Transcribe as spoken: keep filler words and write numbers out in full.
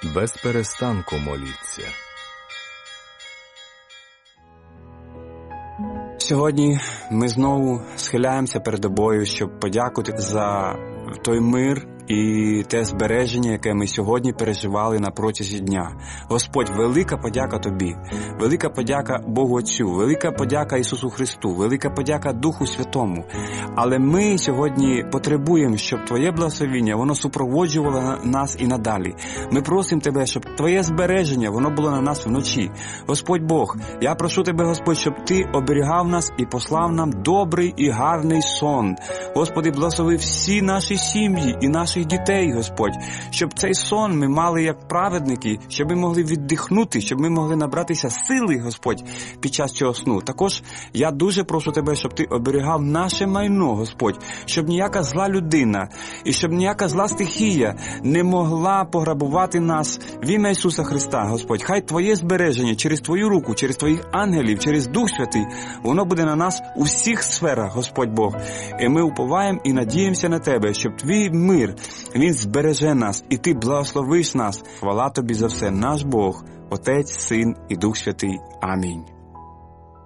без перестанку моліться. Сьогодні ми знову схиляємося перед тобою, щоб подякувати за той мир і те збереження, яке ми сьогодні переживали на протязі дня. Господь, велика подяка Тобі, велика подяка Богу Отцю, велика подяка Ісусу Христу, велика подяка Духу Святому. Але ми сьогодні потребуємо, щоб Твоє благословіння, воно супроводжувало нас і надалі. Ми просимо Тебе, щоб Твоє збереження, воно було на нас вночі. Господь Бог, я прошу Тебе, Господь, щоб Ти оберігав нас і послав нам добрий і гарний сон. Господи, благослови всі наші сім'ї і наших дітей, Господь, щоб цей сон ми мали як праведники, щоб ми могли віддихнути, щоб ми могли набратися сили, Господь, під час цього сну. Також я дуже прошу Тебе, щоб Ти оберігав наше майно, Господь, щоб ніяка зла людина і щоб ніяка зла стихія не могла пограбувати нас в ім'я Ісуса Христа, Господь. Хай Твоє збереження через Твою руку, через Твоїх ангелів, через Дух Святий, воно буде на нас у всіх сферах, Господь Бог. І ми уповаємо і надіємося на Тебе, щоб Твій мир, Він збереже нас, і Ти благословиш нас. Хвала Тобі за все, наш Бог, Отець, Син і Дух Святий. Амінь.